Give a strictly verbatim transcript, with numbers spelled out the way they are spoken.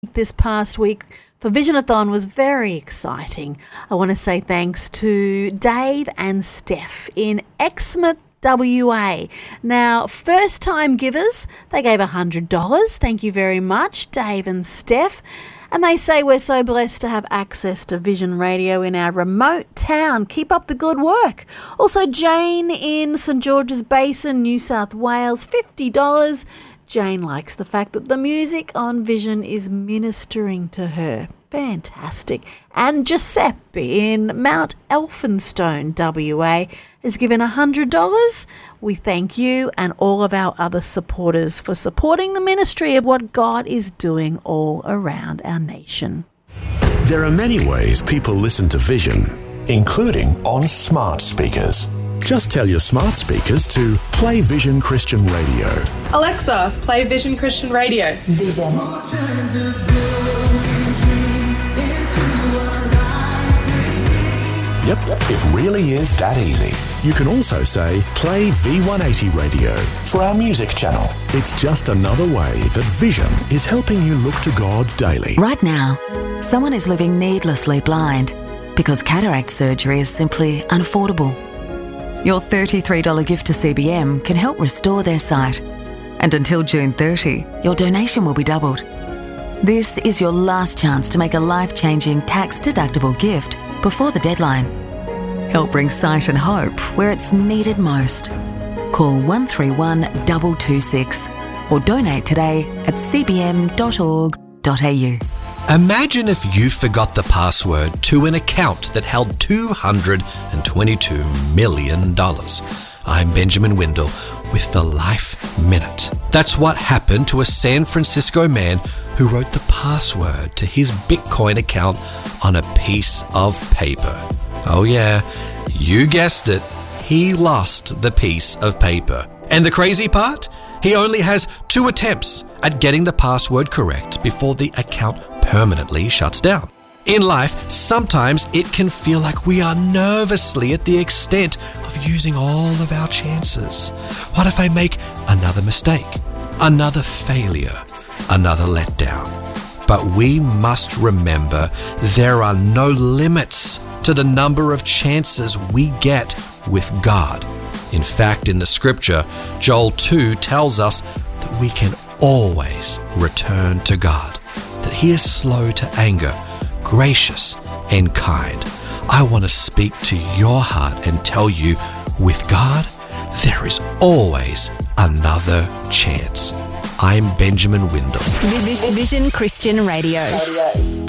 This past week for Visionathon was very exciting. I want to say thanks to Dave and Steph in Exmouth, W A. Now, first-time givers, they gave one hundred dollars. Thank you very much, Dave and Steph. And they say we're so blessed to have access to Vision Radio in our remote town. Keep up the good work. Also, Jane in St George's Basin, New South Wales, fifty dollars. Jane likes the fact that the music on Vision is ministering to her. Fantastic. And Giuseppe in Mount Elphinstone, W A, has given one hundred dollars. We thank you and all of our other supporters for supporting the ministry of what God is doing all around our nation. There are many ways people listen to Vision, including on smart speakers. Just tell your smart speakers to play Vision Christian Radio. Alexa, play Vision Christian Radio. Vision. Yep, it really is that easy. You can also say, play V one eighty Radio for our music channel. It's just another way that Vision is helping you look to God daily. Right now, someone is living needlessly blind because cataract surgery is simply unaffordable. Your thirty-three dollars gift to C B M can help restore their sight. And until June thirtieth, your donation will be doubled. This is your last chance to make a life-changing tax-deductible gift before the deadline. Help bring sight and hope where it's needed most. Call one three one two two six or donate today at c b m dot org dot a u. Imagine if you forgot the password to an account that held two hundred twenty-two million dollars. I'm Benjamin Windle with the Life Minute. That's what happened to a San Francisco man who wrote the password to his Bitcoin account on a piece of paper. Oh yeah, you guessed it. He lost the piece of paper. And the crazy part? He only has two attempts at getting the password correct before the account permanently shuts down. In life, sometimes it can feel like we are nervously at the extent of using all of our chances. What if I make another mistake, another failure, another letdown? But we must remember there are no limits to the number of chances we get with God. In fact, in the scripture, Joel two tells us that we can always return to God, that He is slow to anger, gracious and kind. I want to speak to your heart and tell you, with God, there is always another chance. I'm Benjamin Windle. Vision Christian Radio.